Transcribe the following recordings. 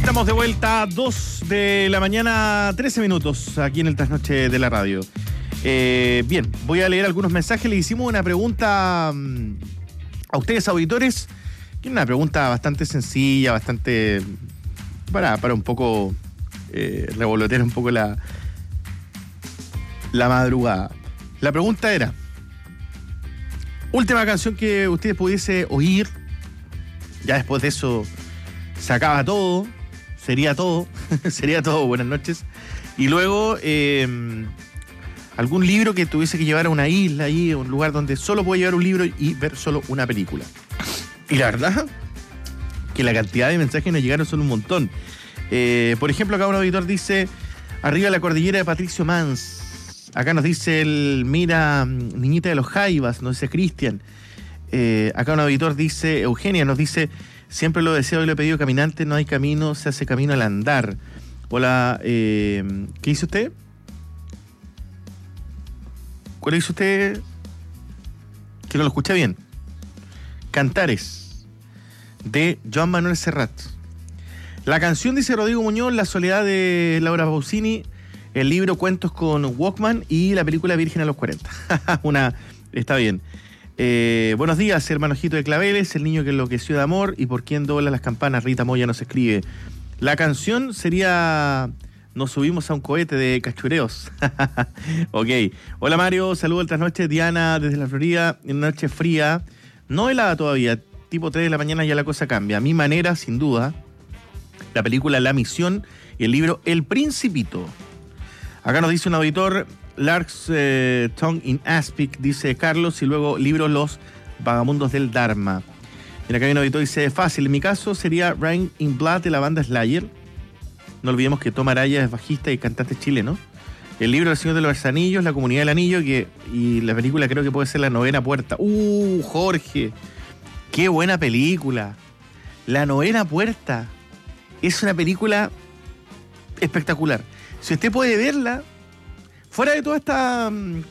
Estamos de vuelta a 2 de la mañana, 13 minutos, aquí en el Trasnoche de la Radio. Bien, voy a leer algunos mensajes. Le hicimos una pregunta a ustedes, auditores, que es una pregunta bastante sencilla, bastante para un poco revolotear un poco la madrugada. La pregunta era: última canción que ustedes pudiese oír, ya después de eso se acaba todo, sería todo, buenas noches. Y luego algún libro que tuviese que llevar a una isla, ahí, un lugar donde solo puede llevar un libro y ver solo una película. Y la verdad que la cantidad de mensajes que nos llegaron son un montón. Por ejemplo, acá un auditor dice: arriba la cordillera de Patricio Mans. Acá nos dice mira, Niñita de los Jaivas, nos dice Cristian. Acá un auditor dice, Eugenia, nos dice: siempre lo deseo y lo he pedido, caminante, no hay camino, se hace camino al andar. Hola, ¿qué dice usted? ¿Cuál dice usted? Que no lo escuché bien. Cantares, de Joan Manuel Serrat. La canción, dice Rodrigo Muñoz, La soledad, de Laura Pausini. El libro Cuentos con Walkman y la película Virgen a los 40. Está bien. Buenos días, hermanojito de Claveles, el niño que enloqueció de amor y por quién dobla las campanas, Rita Moya nos escribe. La canción sería Nos subimos a un cohete, de Cachureos. Ok. Hola Mario, saludo al Trasnoche. Diana desde la Florida, en una noche fría, no helada todavía, tipo 3 de la mañana ya la cosa cambia. A mi manera, sin duda, la película La Misión y el libro El Principito. Acá nos dice un auditor, Lark's Tongue in Aspic, dice Carlos, y luego libro Los Vagamundos del Dharma. Y acá hay un auditor, dice fácil, en mi caso sería Rain in Blood, de la banda Slayer. No olvidemos que Tom Araya es bajista y cantante chileno. El libro El Señor de los Anillos, La Comunidad del Anillo, y la película creo que puede ser La Novena Puerta. Jorge, qué buena película. La Novena Puerta es una película espectacular. Si usted puede verla, fuera de toda esta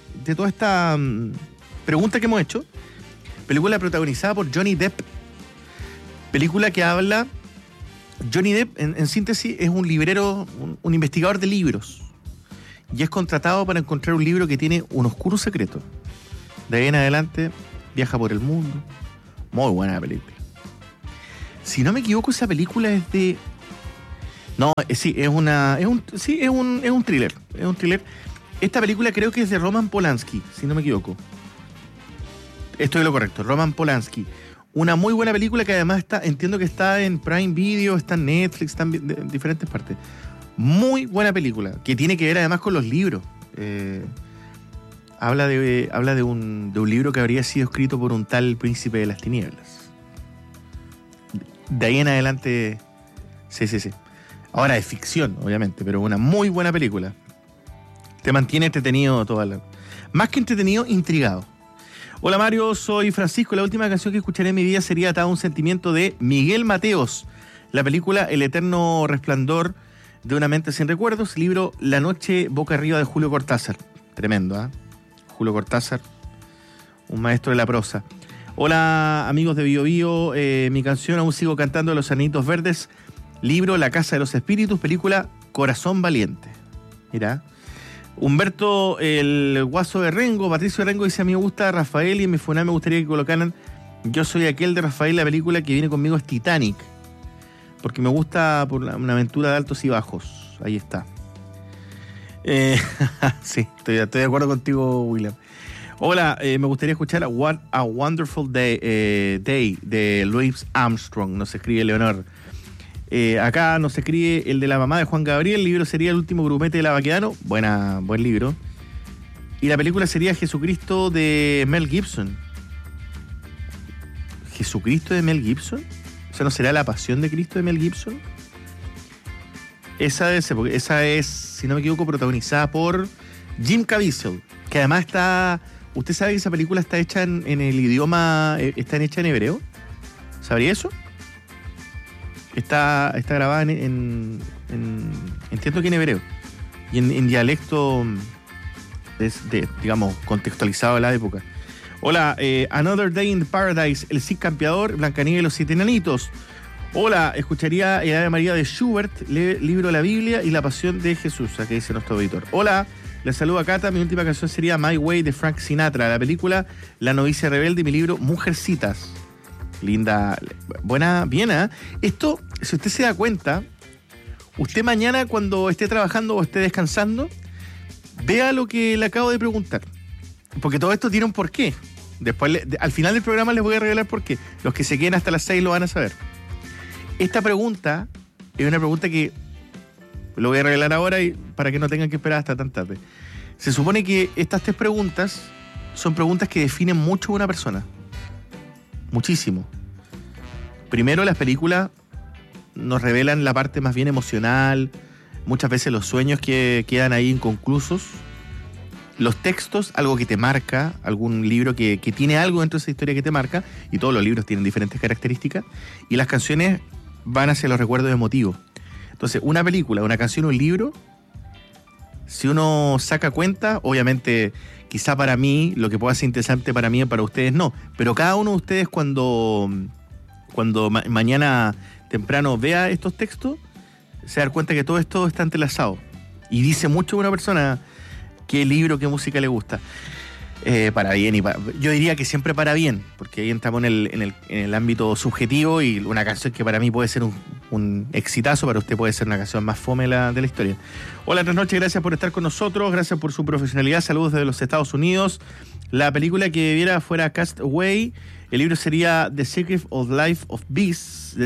pregunta que hemos hecho, película protagonizada por Johnny Depp, película que habla, Johnny Depp en síntesis es un librero, un investigador de libros, y es contratado para encontrar un libro que tiene un oscuro secreto. De ahí en adelante viaja por el mundo. Muy buena película. Si no me equivoco, esa película es de... No, sí, es un thriller. Es un thriller. Esta película creo que es de Roman Polanski, si no me equivoco. Estoy en lo correcto, Roman Polanski. Una muy buena película que además entiendo que está en Prime Video, está en Netflix, está en diferentes partes. Muy buena película, que tiene que ver además con los libros. Habla de un libro que habría sido escrito por un tal Príncipe de las Tinieblas. De ahí en adelante, sí. Ahora es ficción, obviamente, pero una muy buena película. Te mantiene entretenido más que entretenido, intrigado. Hola Mario, soy Francisco. La última canción que escucharé en mi vida sería Atado a un sentimiento, de Miguel Mateos. La película El eterno resplandor de una mente sin recuerdos. Libro La noche boca arriba, de Julio Cortázar. Tremendo, ¿eh? Julio Cortázar, un maestro de la prosa. Hola amigos de Bio Bio. Mi canción Aún sigo cantando, de Los Aninitos Verdes. Libro La Casa de los Espíritus. Película Corazón Valiente. Mira. Humberto, el guaso de Rengo, Patricio de Rengo, dice: a mí me gusta Rafael y en mi funeral me gustaría que colocaran Yo soy aquel, de Rafael. La película que viene conmigo es Titanic, porque me gusta por una aventura de altos y bajos. Ahí está. Sí, estoy de acuerdo contigo, William. Hola, me gustaría escuchar What a Wonderful Day, de Louis Armstrong, nos escribe Leonor. Acá nos escribe el de la mamá de Juan Gabriel. El libro sería El último grumete de la Baquedano. Buen libro. Y la película sería Jesucristo, de Mel Gibson. ¿Jesucristo de Mel Gibson? O sea, ¿no será La Pasión de Cristo de Mel Gibson? Esa es, si no me equivoco, protagonizada por Jim Caviezel, que además está... ¿Usted sabe que esa película está hecha en el idioma... está hecha en hebreo? ¿Sabría eso? Está grabada entiendo que en hebreo y en dialecto digamos, contextualizado de la época. Hola, Another Day in Paradise, El Cid Campeador, Blancanieves y los 7 Enanitos. Hola, escucharía el Ave María de Schubert, libro de la Biblia y la Pasión de Jesús, aquí dice nuestro auditor. Hola, les saludo a Cata, mi última canción sería My Way de Frank Sinatra, la película La novicia rebelde y mi libro Mujercitas. Linda, buena, bien, ¿eh? Esto, si usted se da cuenta, usted mañana cuando esté trabajando o esté descansando, vea lo que le acabo de preguntar. Porque todo esto tiene un porqué. Después, al final del programa les voy a revelar por qué. Los que se queden hasta las 6 lo van a saber. Esta pregunta es una pregunta que lo voy a revelar ahora y para que no tengan que esperar hasta tan tarde. Se supone que estas 3 preguntas son preguntas que definen mucho a una persona. Muchísimo. Primero, las películas nos revelan la parte más bien emocional, muchas veces los sueños que quedan ahí inconclusos. Los textos, algo que te marca, algún libro que tiene algo dentro de esa historia que te marca, y todos los libros tienen diferentes características, y las canciones van hacia los recuerdos emotivos. Entonces, una película, una canción, un libro, si uno saca cuenta, obviamente, quizá para mí, lo que pueda ser interesante para mí, para ustedes no, pero cada uno de ustedes cuando mañana temprano vea estos textos, se da cuenta que todo esto está entrelazado, y dice mucho de una persona qué libro, qué música le gusta. Para bien yo diría que siempre para bien, porque ahí entramos en el ámbito subjetivo, y una canción que para mí puede ser un exitazo, para usted puede ser una canción más fome de la historia. Hola, buenas noches, gracias por estar con nosotros, gracias por su profesionalidad, saludos desde los Estados Unidos. La película que viera fuera Cast Away, el libro sería The Secret Life of Bees,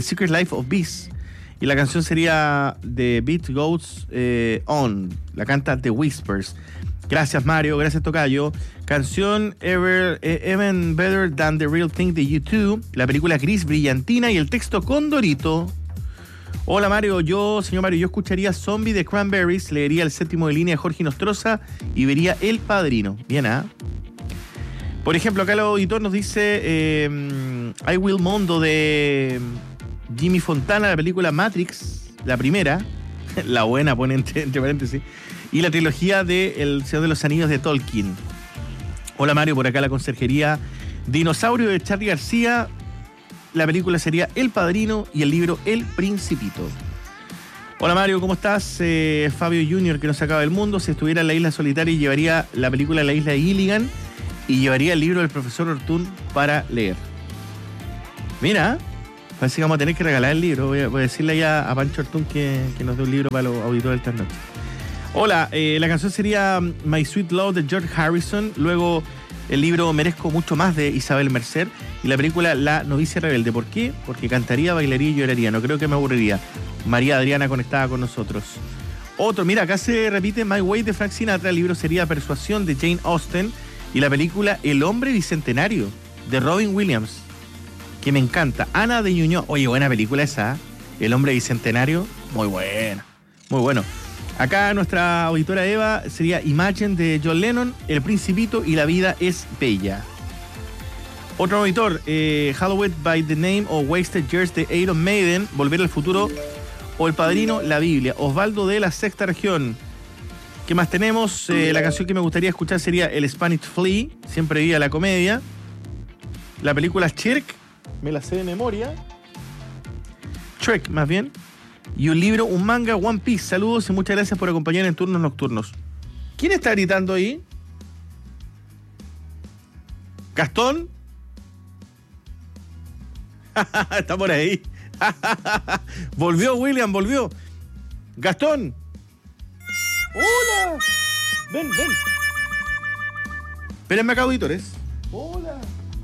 y la canción sería The Beat Goes On, la canta The Whispers. Gracias, Mario, gracias, Tocayo. Canción Even Better Than The Real Thing de U2, la película Gris Brillantina y el texto Condorito. Hola, Mario, señor Mario, yo escucharía Zombie de Cranberries, leería El séptimo de línea de Jorge Nostroza y vería El Padrino. Bien, ¿ah? Por ejemplo, acá el auditor nos dice I Will Mondo de Jimmy Fontana, la película Matrix, la primera, la buena, pone entre paréntesis, y la trilogía de El Señor de los Anillos de Tolkien. Hola, Mario, por acá la conserjería Dinosaurio de Charly García, la película sería El Padrino y el libro El Principito. Hola, Mario, ¿cómo estás? Fabio Junior, que nos acaba del mundo, si estuviera en la isla solitaria llevaría la película La Isla de Gilligan y llevaría el libro del profesor Ortún para leer. Mira, parece que vamos a tener que regalar el libro. Voy a decirle ya a Pancho Ortún que nos dé un libro para los auditores esta noche. Hola, la canción sería My Sweet Love de George Harrison, luego el libro Merezco Mucho Más de Isabel Merced y la película La novicia rebelde. ¿Por qué? Porque cantaría, bailaría y lloraría, no creo que me aburriría. María Adriana conectada con nosotros. Otro, mira, acá se repite My Way de Frank Sinatra, el libro sería Persuasión de Jane Austen y la película El Hombre Bicentenario de Robin Williams, que me encanta. Ana de Ñuñoa, oye, buena película esa, El Hombre Bicentenario, muy buena, muy bueno. Acá nuestra auditora Eva sería Imagine de John Lennon, El Principito y La Vida es Bella. Otro auditor, Hallowed by the Name o Wasted Years de Iron Maiden, Volver al Futuro o El Padrino, La Biblia. Osvaldo de la Sexta Región. ¿Qué más tenemos? La canción que me gustaría escuchar sería El Spanish Flea, Siempre Viva la Comedia. La película Shrek, me la sé de memoria. Shrek, más bien. Y un libro, un manga, One Piece. Saludos y muchas gracias por acompañar en Turnos Nocturnos. ¿Quién está gritando ahí? ¿Gastón? Está por ahí. Volvió, William, volvió. Gastón. Hola. Ven. Espérenme acá, auditores. Hola.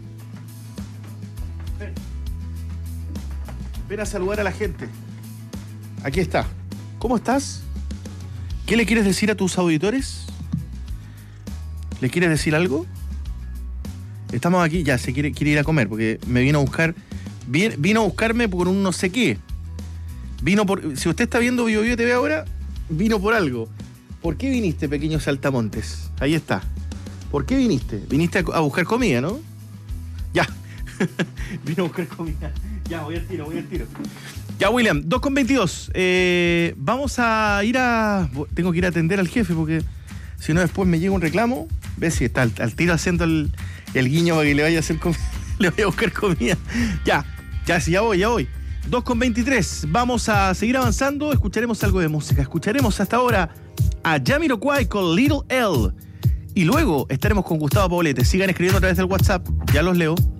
Ven a saludar a la gente. Aquí está. ¿Cómo estás? ¿Qué le quieres decir a tus auditores? ¿Le quieres decir algo? Estamos aquí, ya se quiere ir a comer porque me vino a buscar. Vino a buscarme por un no sé qué. Si usted está viendo Bio Bio TV ahora, vino por algo. ¿Por qué viniste, pequeño saltamontes? Ahí está. ¿Por qué viniste? Viniste a buscar comida, ¿no? Ya. Vino a buscar comida. Ya, voy al tiro. Ya, William, 2:22. Vamos a ir tengo que ir a atender al jefe porque si no después me llega un reclamo. ¿Ves si está al tiro haciendo el guiño para que le vaya a hacer le vaya a buscar comida? Ya, sí, ya voy. 2:23. Vamos a seguir avanzando. Escucharemos algo de música. Escucharemos hasta ahora a Jamiroquai con Little L. Y luego estaremos con Gustavo Poblete. Sigan escribiendo a través del WhatsApp. Ya los leo.